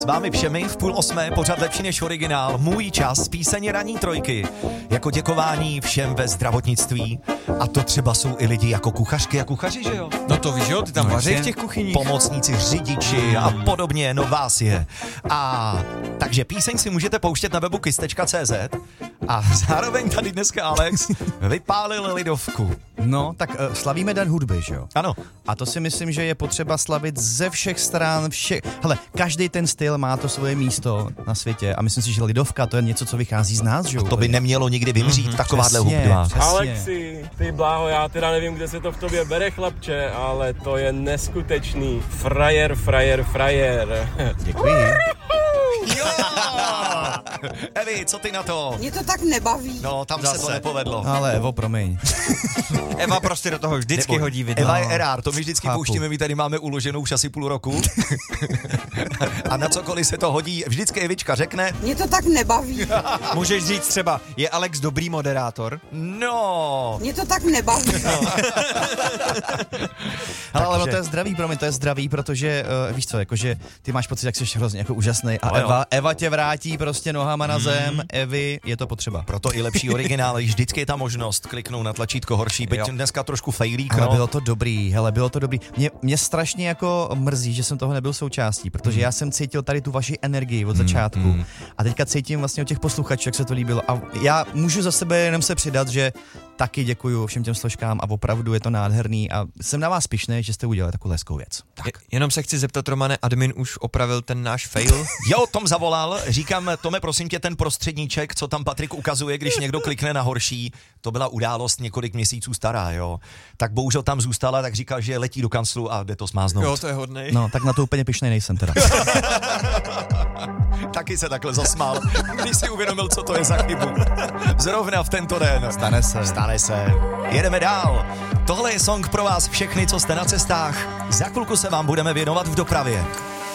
S vámi všemi v 7:30 pořad lepší než originál. Můj čas, píseň ranní trojky. Jako děkování všem ve zdravotnictví. A to třeba jsou i lidi jako kuchařky a kuchaři, že jo? No to víš, jo, ty tam vaří v těch kuchyních. Pomocníci, řidiči a podobně, no vás je. A takže píseň si můžete pouštět na webu kiss.cz a zároveň tady dneska Alex vypálil lidovku. No, tak slavíme Den hudby, že jo? Ano. A to si myslím, že je potřeba slavit ze všech stran, hele, každý ten styl má to svoje místo na světě a myslím si, že lidovka to je něco, co vychází z nás, že jo? To by nemělo nikdy vymřít, takováhle hudba. Alexi, ty bláho, já teda nevím, kde se to v tobě bere, chlapče, ale to je neskutečný. Frajer. Děkuji. Jo! Evi, co ty na to? Mě to tak nebaví. No, tam Zase. se to nepovedlo. Ale Evo, promiň. Eva prostě do toho vždycky hodí videa. Eva je erár, to my vždycky Chápu. pouštíme, my tady máme uloženou už asi půl roku. A na cokoliv se to hodí, vždycky Evička řekne, Mě to tak nebaví. Můžeš říct třeba, je Alex dobrý moderátor? no. Mě to tak nebaví. Ale no to je zdravý, promiň, to je zdravý, protože víš co, jakože ty máš pocit, jak jsi hrozně jako úžasný a No, Eva tě vrátí prostě nohama na zem, Evi, je to potřeba. Proto i lepší originál, vždycky je ta možnost kliknout na tlačítko horší, byť Jo. dneska trošku fejlík, Ale no. bylo to dobrý, hele, bylo to dobrý. Mě strašně jako mrzí, že jsem toho nebyl součástí, protože já jsem cítil tady tu vaši energii od začátku a teďka cítím vlastně od těch posluchačů, jak se to líbilo a já můžu za sebe jenom se přidat, že taky děkuju všem těm složkám a opravdu je to nádherný a jsem na vás pyšnej, že jste udělali takovou hezkou věc. Jenom se chci zeptat, Romane, admin už opravil ten náš fail? Jo, Tom zavolal, říkám, Tome, prosím tě, ten prostředníček, co tam Patrik ukazuje, když někdo klikne na horší, to byla událost několik měsíců stará, jo. Tak bohužel tam zůstala, tak říkal, že letí do kanclu a jde to smáznout. Jo, to je hodnej. No, tak na to úplně pyšnej nejsem teda. Taky se takhle zasmál, když si uvědomil, co to je za chybu. Zrovna v tento den. Stane se. Jedeme dál. Tohle je song pro vás všechny, co jste na cestách. Za chvilku se vám budeme věnovat v dopravě.